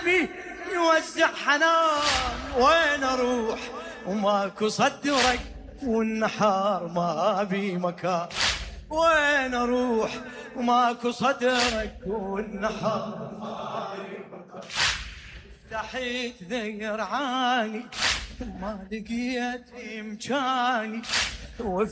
نبي يوزع حنان، وين اروح وماكو صدرك والنحار ما بي مكان، وين اروح وماكو صدرك والنحار ما بي مكان. استحيت ذي رعاني ما لقيت امكاني،